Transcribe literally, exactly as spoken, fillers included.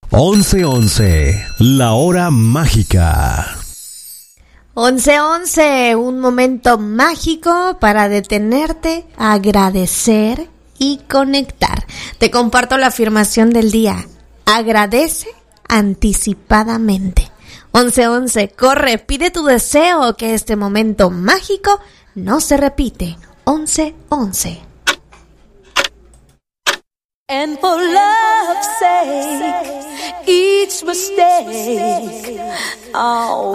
once once, la hora mágica. once once, un momento mágico para detenerte, agradecer y conectar. Te comparto la afirmación del día. Agradece anticipadamente. once once, corre, pide tu deseo, que este momento mágico no se repite. once once. And for love's sake, each mistake, oh,